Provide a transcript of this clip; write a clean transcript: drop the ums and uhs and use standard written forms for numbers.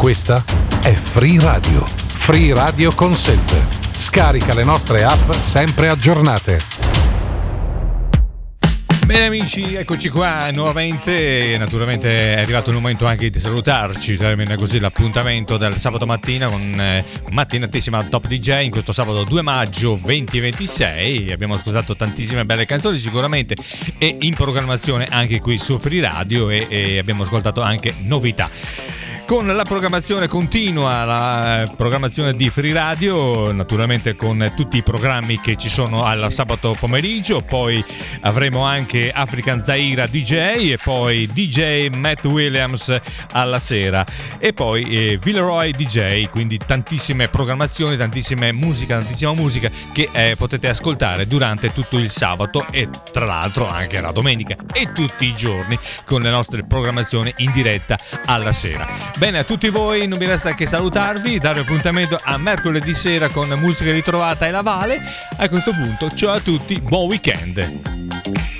Questa è Free Radio. Free Radio Consent. Scarica le nostre app sempre aggiornate. Bene amici, eccoci qua nuovamente. Naturalmente è arrivato il momento anche di salutarci. Termina così l'appuntamento del sabato mattina con mattinatissima Top DJ in questo sabato 2 maggio 2026. Abbiamo ascoltato tantissime belle canzoni sicuramente e in programmazione anche qui su Free Radio e abbiamo ascoltato anche novità. Con la programmazione continua, la programmazione di Free Radio, naturalmente con tutti i programmi che ci sono al sabato pomeriggio, poi avremo anche African Zaira DJ e poi DJ Matt Williams alla sera e poi Villeroy DJ, quindi tantissime programmazioni, tantissima musica che potete ascoltare durante tutto il sabato e tra l'altro anche la domenica e tutti i giorni con le nostre programmazioni in diretta alla sera. Bene, a tutti voi non mi resta che salutarvi, dare appuntamento a mercoledì sera con musica ritrovata e la Vale. A questo punto, ciao a tutti, buon weekend.